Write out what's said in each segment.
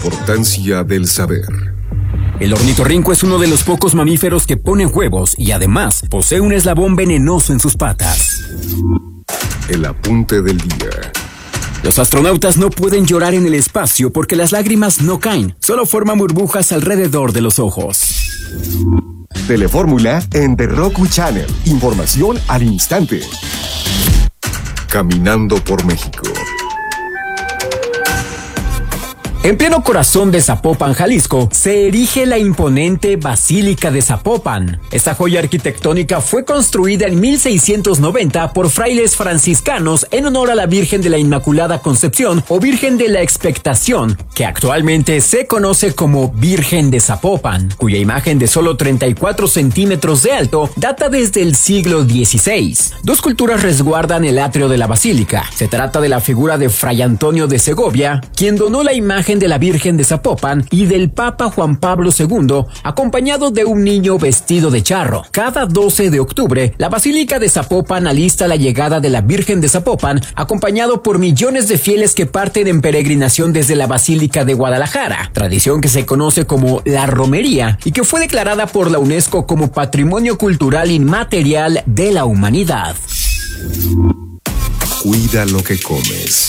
importancia del saber. El ornitorrinco es uno de los pocos mamíferos que pone huevos y además posee un eslabón venenoso en sus patas. El apunte del día. Los astronautas no pueden llorar en el espacio porque las lágrimas no caen, solo forman burbujas alrededor de los ojos. Telefórmula en The Roku Channel. Información al instante. Caminando por México. En pleno corazón de Zapopan, Jalisco, se erige la imponente Basílica de Zapopan. Esta joya arquitectónica fue construida en 1690 por frailes franciscanos en honor a la Virgen de la Inmaculada Concepción o Virgen de la Expectación, que actualmente se conoce como Virgen de Zapopan, cuya imagen de solo 34 centímetros de alto data desde el siglo XVI. Dos culturas resguardan el atrio de la basílica. Se trata de la figura de Fray Antonio de Segovia, quien donó la imagen de la Virgen de Zapopan, y del Papa Juan Pablo II, acompañado de un niño vestido de charro. Cada 12 de octubre, la Basílica de Zapopan alista la llegada de la Virgen de Zapopan, acompañado por millones de fieles que parten en peregrinación desde la Basílica de Guadalajara, tradición que se conoce como la romería y que fue declarada por la UNESCO como Patrimonio Cultural Inmaterial de la Humanidad. Cuida lo que comes.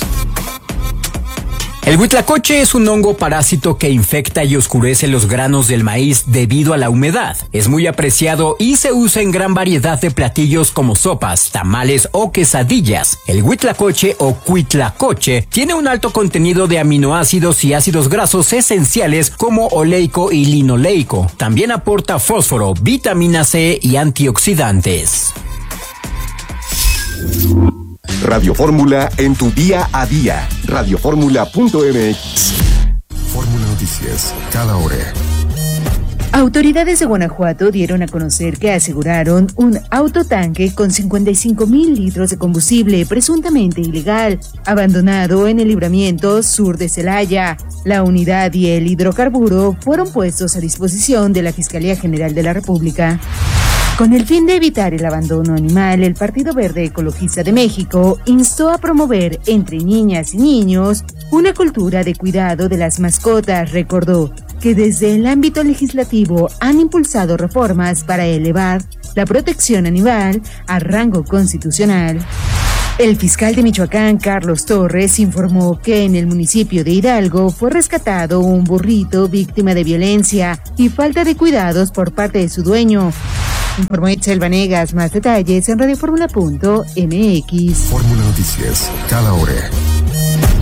El huitlacoche es un hongo parásito que infecta y oscurece los granos del maíz debido a la humedad. Es muy apreciado y se usa en gran variedad de platillos como sopas, tamales o quesadillas. El huitlacoche o cuitlacoche tiene un alto contenido de aminoácidos y ácidos grasos esenciales como oleico y linoleico. También aporta fósforo, vitamina C y antioxidantes. Radio Fórmula en tu día a día. Radioformula.mx. Fórmula Noticias, cada hora. Autoridades de Guanajuato dieron a conocer que aseguraron un autotanque con 55,000 litros de combustible presuntamente ilegal, abandonado en el libramiento sur de Celaya. La unidad y el hidrocarburo fueron puestos a disposición de la Fiscalía General de la República. Con el fin de evitar el abandono animal, el Partido Verde Ecologista de México instó a promover entre niñas y niños una cultura de cuidado de las mascotas. Recordó que desde el ámbito legislativo han impulsado reformas para elevar la protección animal a rango constitucional. El fiscal de Michoacán, Carlos Torres, informó que en el municipio de Hidalgo fue rescatado un burrito víctima de violencia y falta de cuidados por parte de su dueño. Informó Itzel Vanegas. Más detalles en radioformula.mx. Fórmula Noticias, cada hora.